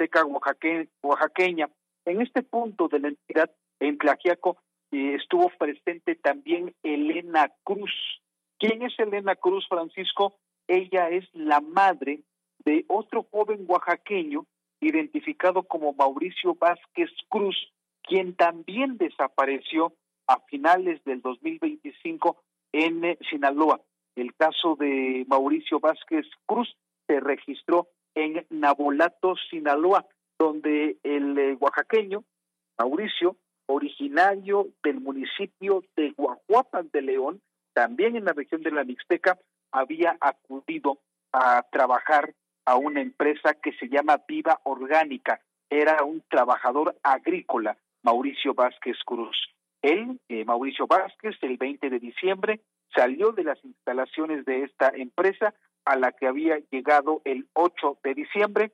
Mixteca oaxaqueña. En este punto de la entidad, en Tlaxiaco, estuvo presente también Elena Cruz. ¿Quién es Elena Cruz, Francisco? Ella es la madre de otro joven oaxaqueño identificado como Mauricio Vázquez Cruz, quien también desapareció a finales del 2025 en Sinaloa. El caso de Mauricio Vázquez Cruz se registró en Nabolato, Sinaloa, donde el oaxaqueño Mauricio, originario del municipio de Guajuapan de León, también en la región de la Mixteca, había acudido a trabajar a una empresa que se llama Viva Orgánica. Era un trabajador agrícola, Mauricio Vázquez Cruz. Él, Mauricio Vázquez, el 20 de diciembre, salió de las instalaciones de esta empresa a la que había llegado el 8 de diciembre.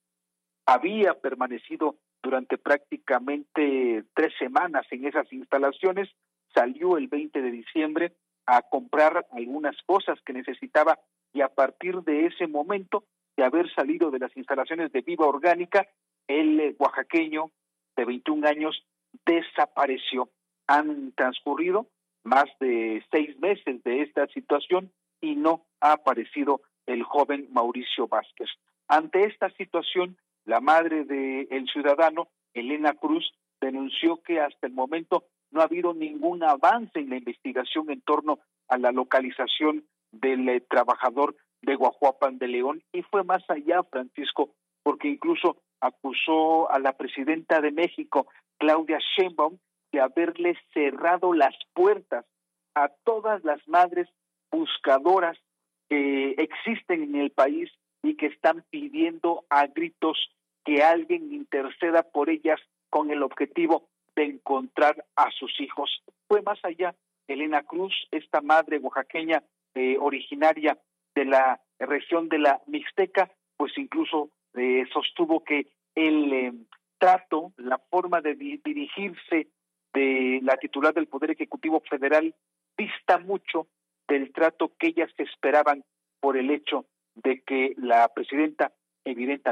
Había permanecido durante prácticamente 3 semanas en esas instalaciones, salió el 20 de diciembre a comprar algunas cosas que necesitaba y a partir de ese momento de haber salido de las instalaciones de Viva Orgánica, el oaxaqueño de 21 años desapareció. Han transcurrido más de 6 meses de esta situación y no ha aparecido el joven Mauricio Vázquez. Ante esta situación, la madre del ciudadano, Elena Cruz, denunció que hasta el momento no ha habido ningún avance en la investigación en torno a la localización del trabajador de Guajuapan de León y fue más allá, Francisco, porque incluso acusó a la presidenta de México, Claudia Sheinbaum, de haberle cerrado las puertas a todas las madres buscadoras que existen en el país y que están pidiendo a gritos que alguien interceda por ellas con el objetivo de encontrar a sus hijos. Fue más allá. Elena Cruz, esta madre oaxaqueña originaria de la región de la Mixteca, pues incluso sostuvo que el trato, la forma de dirigirse de la titular del Poder Ejecutivo Federal dista mucho del trato que ellas esperaban por el hecho de que la presidenta evidentemente